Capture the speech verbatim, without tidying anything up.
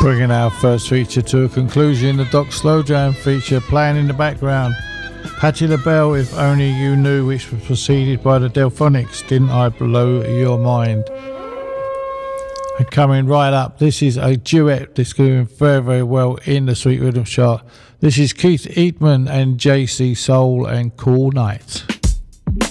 Bringing our first feature to a conclusion, the Doc Slow Jam feature playing in the background. Patti LaBelle, If Only You Knew, which was preceded by the Delphonics, Didn't I Blow Your Mind? And coming right up, this is a duet that's doing very, very well in the Sweet Rhythm chart. This is Keith Eatman and J C Soul and Cool Night.